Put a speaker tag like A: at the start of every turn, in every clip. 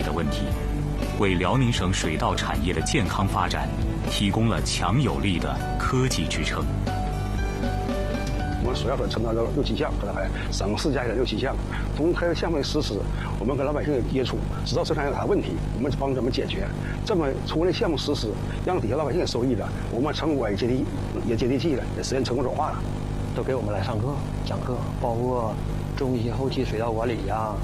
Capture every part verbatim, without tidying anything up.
A: 的问题，为辽宁省水稻产业的健康发展提供了强有力的科技支撑。
B: 我们水稻所承担的六七项，可能还省市加起来六七项。从开发项目的实施，我们跟老百姓的接触，知道生产有啥问题，我们帮怎么解决。这么充分的项目实施，让底下老百姓也受益了，我们成果也接地也接地气了，也实现成果转化了。
C: 都给我们来上课讲课，包括中期后期水稻管理呀。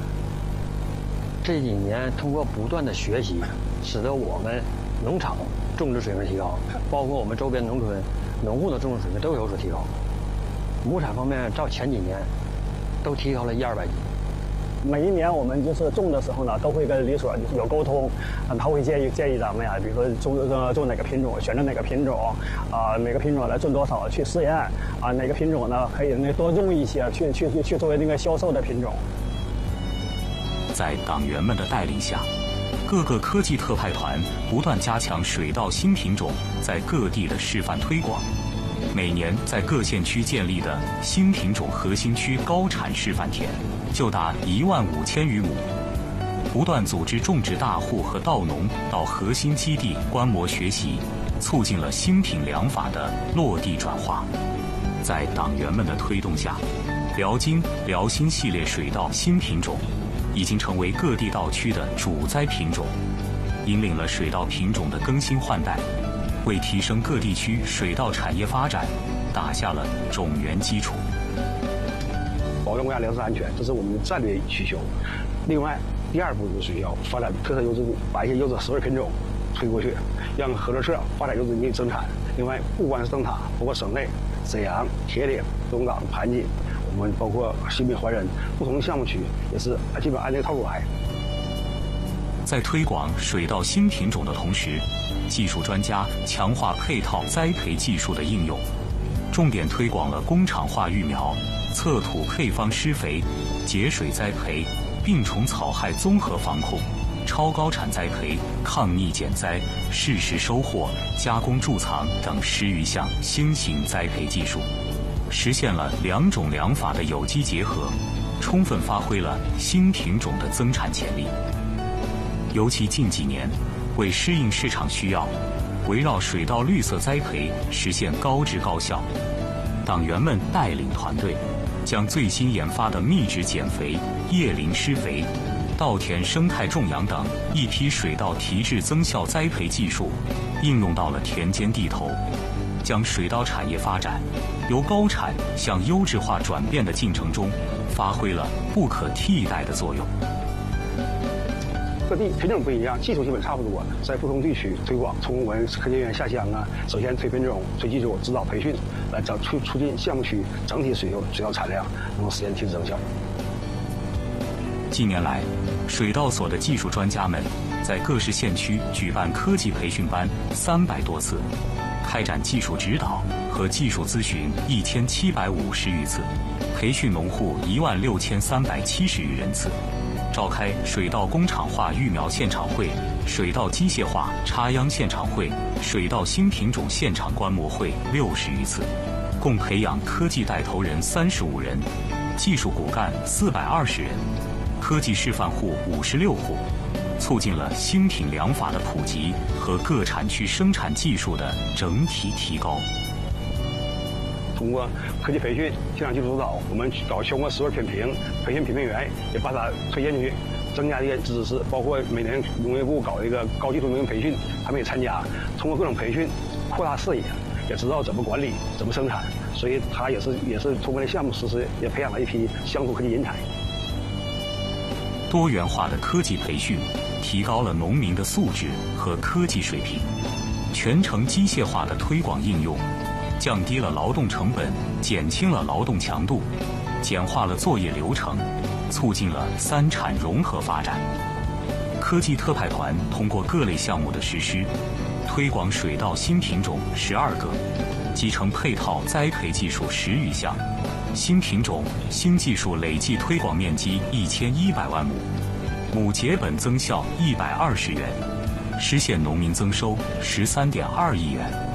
C: 这几年通过不断的学习，使得我们农场种植水平提高，包括我们周边农村农户的种植水平都有所提高。亩产方面，照前几年都提高了一二百斤。
D: 每一年我们就是种的时候呢，都会跟里所有沟通，啊，他会建议建议咱们呀，比如说种呃种哪个品种，选择哪个品种，啊，每个品种来种多少去试验，啊，哪个品种呢可以那多种一些，去去去去作为那个销售的品种。
A: 在党员们的带领下，各个科技特派团不断加强水稻新品种在各地的示范推广。每年在各县区建立的新品种核心区高产示范田就达一万五千余亩，不断组织种植大户和稻农到核心基地观摩学习，促进了新品粮法的落地转化。在党员们的推动下，辽金、辽新系列水稻新品种已经成为各地稻区的主栽品种，引领了水稻品种的更新换代，为提升各地区水稻产业发展打下了种源基础。
B: 保证国家粮食安全，这是我们的战略需求。另外，第二步就是需要发展特色优质股，把一些优质实惠品种推过去，让合作社发展优质泥生产。另外，不光是灯塔，包括省内沈阳、铁岭、东港、盘锦，我们包括新民、怀仁不同的项目区，也是基本按这个套路来。
A: 在推广水稻新品种的同时，技术专家强化配套栽培技术的应用，重点推广了工厂化育苗、测土配方施肥、节水栽培、病虫草害综合防控、超高产栽培、抗逆减栽、适时收获、加工贮藏等十余项新型栽培技术，实现了两种粮法的有机结合，充分发挥了新品种的增产潜力。尤其近几年，为适应市场需要，围绕水稻绿色栽培实现高质高效，党员们带领团队，将最新研发的密植减肥、叶林施肥、稻田生态种养等一批水稻提质增效栽培技术应用到了田间地头，将水稻产业发展由高产向优质化转变的进程中发挥了不可替代的作用。
B: 各地品种不一样，技术基本差不多，在不同地区推广，从我们科研员下乡啊，首先推品种、推技术、指导培训，来整促促进项目区整体水稻水稻产量能够实现提质增效。
A: 近年来，水稻所的技术专家们在各市县区举办科技培训班三百多次，开展技术指导和技术咨询一千七百五十余次，培训农户一万六千三百七十余人次。召开水稻工厂化育苗现场会、水稻机械化插秧现场会、水稻新品种现场观摩会六十余次，共培养科技带头人三十五人，技术骨干四百二十人，科技示范户五十六户，促进了新品粮法的普及和各产区生产技术的整体提高。
B: 通过科技培训、现场技术指导，我们搞全国实惠品评，培训品评员，也把它推进去，增加这些知识。包括每年农业部搞一个高技术农业培训，他们也参加。通过各种培训，扩大视野，也知道怎么管理、怎么生产。所以，他也是也是通过这项目实施，也培养了一批乡土科技人才。
A: 多元化的科技培训，提高了农民的素质和科技水平。全程机械化的推广应用，降低了劳动成本，减轻了劳动强度，简化了作业流程，促进了三产融合发展。科技特派团通过各类项目的实施，推广水稻新品种十二个，集成配套栽培技术十余项，新品种、新技术累计推广面积一千一百万亩，亩结本增效一百二十元，实现农民增收十三点二亿元。